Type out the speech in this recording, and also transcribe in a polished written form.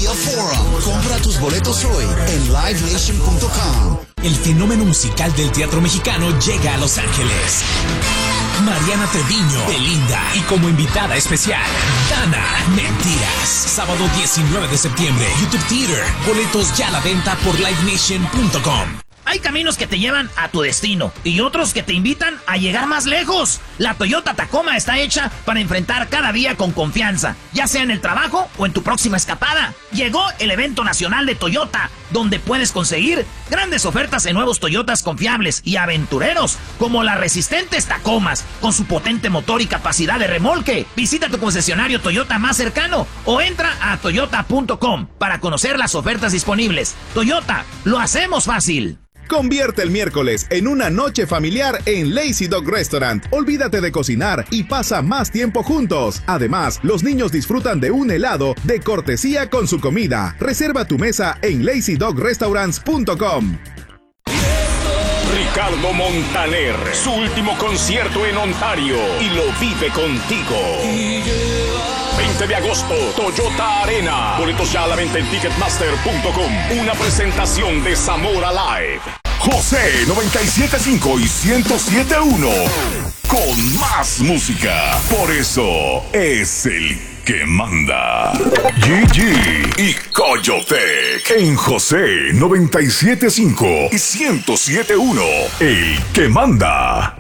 Media Forum. Compra tus boletos hoy en livenation.com. El fenómeno musical del teatro mexicano llega a Los Ángeles. Mariana Treviño, Belinda y como invitada especial, Dana Mentiras. Sábado 19 de septiembre, YouTube Theater. Boletos ya a la venta por livenation.com. Hay caminos que te llevan a tu destino y otros que te invitan a llegar más lejos. La Toyota Tacoma está hecha para enfrentar cada día con confianza, ya sea en el trabajo o en tu próxima escapada. Llegó el evento nacional de Toyota, donde puedes conseguir grandes ofertas en nuevos Toyotas confiables y aventureros, como las resistentes Tacomas, con su potente motor y capacidad de remolque. Visita tu concesionario Toyota más cercano o entra a toyota.com para conocer las ofertas disponibles. Toyota, lo hacemos fácil. Convierte el miércoles en una noche familiar en Lazy Dog Restaurant. Olvídate de cocinar y pasa más tiempo juntos. Además, los niños disfrutan de un helado de cortesía con su comida. Reserva tu mesa en lazydogrestaurants.com. Ricardo Montaner, su último concierto en Ontario y lo vive contigo. 20 de agosto, Toyota Arena. Boletos ya a la venta en ticketmaster.com. Una presentación de Zamora Live. José 97.5 y 107.1. Con más música. Por eso es el que manda. GG y Coyotec en José 97.5 y 107.1. El que manda.